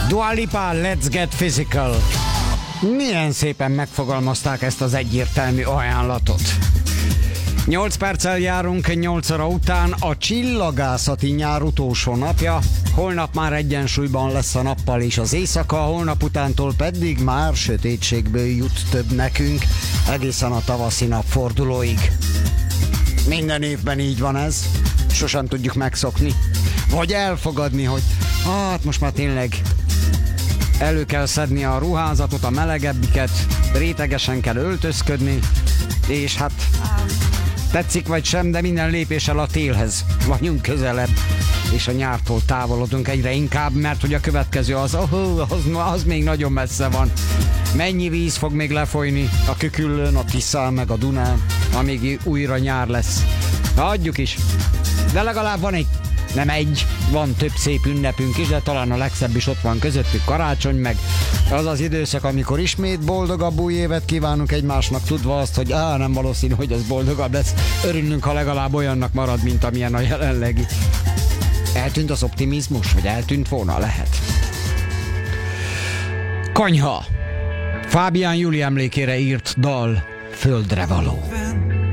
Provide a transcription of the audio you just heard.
Dua Lipa, Let's Get Physical. Milyen szépen megfogalmazták ezt az egyértelmű ajánlatot. 8 perccel járunk 8 óra után, a csillagászati nyár utolsó napja. Holnap már egyensúlyban lesz a nappal és az éjszaka, holnap utántól pedig már sötétségből jut több nekünk, egészen a tavaszi napfordulóig. Minden évben így van ez, sosem tudjuk megszokni, vagy elfogadni, hogy hát most már tényleg elő kell szedni a ruházatot, a melegebbiket, rétegesen kell öltözködni, és hát tetszik vagy sem, de minden lépéssel a télhez vagyunk közelebb, és a nyártól távolodunk egyre inkább, mert hogy a következő az még nagyon messze van. Mennyi víz fog még lefolyni a Küküllőn, a Tiszán, meg a Dunán, amíg újra nyár lesz. Adjuk is. De legalább van több szép ünnepünk is, de talán a legszebb is ott van közöttük, karácsony, meg az az időszak, amikor ismét boldogabb új évet kívánunk egymásnak, tudva azt, hogy nem valószínű, hogy az boldogabb lesz. Örülünk, ha legalább olyannak marad, mint amilyen a jelenlegi. Eltűnt az optimizmus, vagy eltűnt volna? Lehet. Konyha. Fábián Júli emlékére írt dal, Földre való.